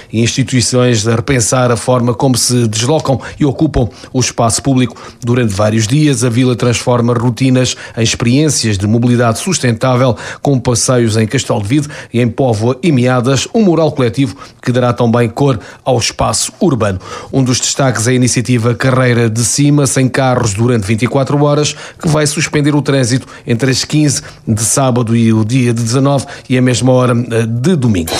e instituições a repensar a forma como se deslocam e ocupam o espaço público. Durante vários dias, a Vila transforma rotinas em experiências de mobilidade sustentável, com passeios em Castelo de Vide e em Póvoa e Meadas, um mural coletivo que dará também cor ao espaço urbano. Um dos destaques é a iniciativa Carreira de Cima, sem carros durante 24 horas, que vai suspender o trânsito entre as 15 de sábado e o dia de 19 e a mesma hora de domingo.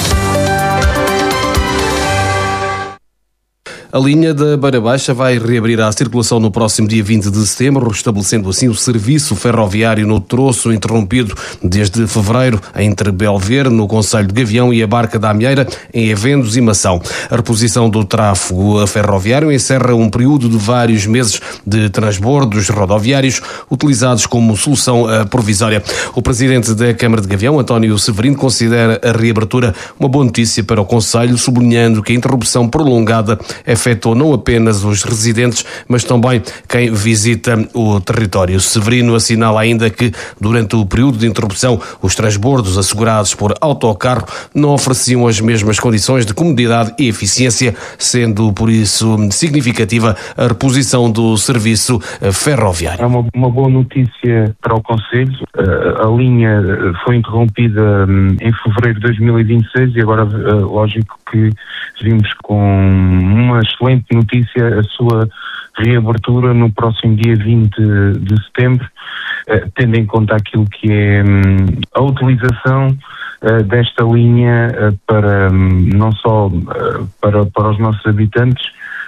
A linha da Beira Baixa vai reabrir a circulação no próximo dia 20 de setembro, restabelecendo assim o serviço ferroviário no troço interrompido desde fevereiro entre Belver, no concelho de Gavião, e a Barca da Amieira, em Evendos e Mação. A reposição do tráfego ferroviário encerra um período de vários meses de transbordos rodoviários utilizados como solução provisória. O presidente da Câmara de Gavião, António Severino, considera a reabertura uma boa notícia para o concelho, sublinhando que a interrupção prolongada afetou não apenas os residentes, mas também quem visita o território. Severino assinala ainda que, durante o período de interrupção, os transbordos assegurados por autocarro não ofereciam as mesmas condições de comodidade e eficiência, sendo por isso significativa a reposição do serviço ferroviário. É uma boa notícia para o concelho. A linha foi interrompida em fevereiro de 2026 e agora, lógico que vimos com uma excelente notícia a sua reabertura no próximo dia 20 de setembro, tendo em conta aquilo que é a utilização desta linha para não só para os nossos habitantes,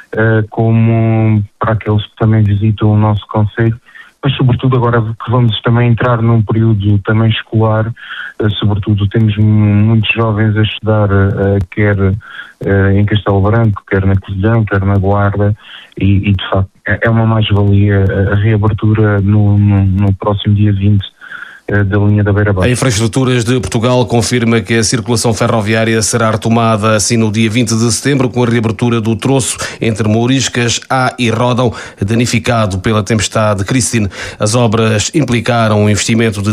como para aqueles que também visitam o nosso concelho, mas sobretudo agora que vamos também entrar num período também escolar, sobretudo temos muitos jovens a estudar, quer em Castelo Branco, quer na Covilhã, quer na Guarda, e de facto é uma mais-valia a reabertura no próximo dia 20 da linha da Beira Baixa. A Infraestruturas de Portugal confirma que a circulação ferroviária será retomada assim no dia 20 de setembro, com a reabertura do troço entre Mouriscas, A e Ródão, danificado pela tempestade Christine. As obras implicaram um investimento de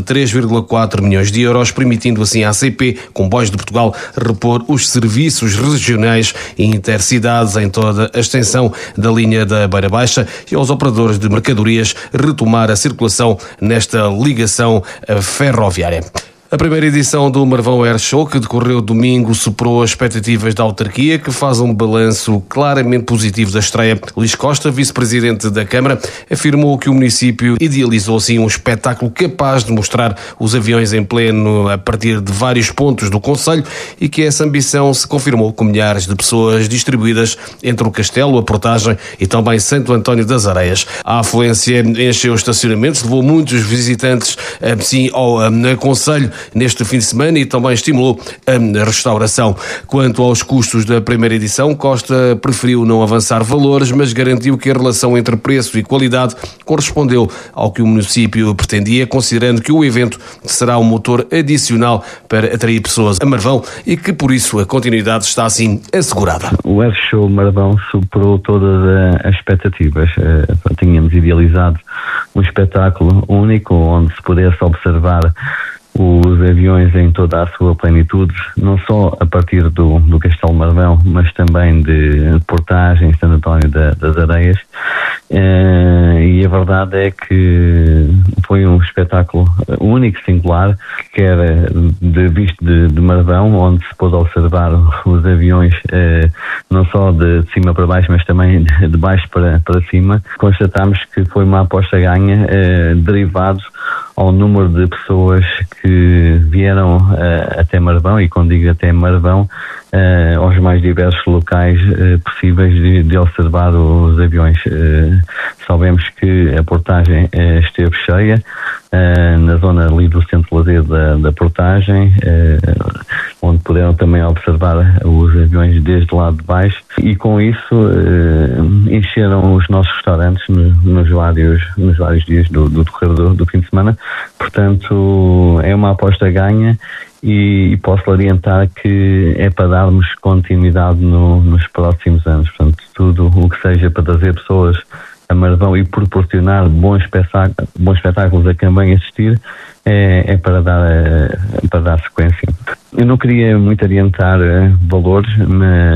3,4 milhões de euros, permitindo assim à ACP, Comboios de Portugal, repor os serviços regionais e intercidades em toda a extensão da linha da Beira Baixa e aos operadores de mercadorias retomar a circulação nesta ligação ferroviária. A primeira edição do Marvão Air Show, que decorreu domingo, superou as expectativas da autarquia, que faz um balanço claramente positivo da estreia. Luís Costa, vice-presidente da Câmara, afirmou que o município idealizou assim um espetáculo capaz de mostrar os aviões em pleno a partir de vários pontos do concelho e que essa ambição se confirmou com milhares de pessoas distribuídas entre o Castelo, a Portagem e também Santo António das Areias. A afluência encheu os estacionamentos, levou muitos visitantes assim ao concelho neste fim de semana e também estimulou a restauração. Quanto aos custos da primeira edição, Costa preferiu não avançar valores, mas garantiu que a relação entre preço e qualidade correspondeu ao que o município pretendia, considerando que o evento será um motor adicional para atrair pessoas a Marvão e que, por isso, a continuidade está assim assegurada. O Air Show Marvão superou todas as expectativas. Tínhamos idealizado um espetáculo único, onde se pudesse observar os aviões em toda a sua plenitude, não só a partir do Castelo Marvão, mas também de Portagem, Santo António das Areias. E a verdade é que foi um espetáculo único, singular, que era visto de Marvão, onde se pôde observar os aviões não só de cima para baixo, mas também de baixo para cima. Constatámos que foi uma aposta ganha, derivado ao número de pessoas que vieram até Marvão, e quando digo até Marvão, aos mais diversos locais possíveis de observar os aviões. Sabemos que a Portagem esteve cheia, na zona ali do centro de lazer da Portagem, onde puderam também observar os aviões desde lá de baixo, e com isso encheram os nossos restaurantes nos vários dias do decorrer do fim de semana. Portanto, é uma aposta ganha e posso adiantar que é para darmos continuidade nos próximos anos. Portanto, tudo o que seja para trazer pessoas a Marvão e proporcionar bons espetáculos a quem vem assistir é para dar sequência. Eu não queria muito adiantar valores, mas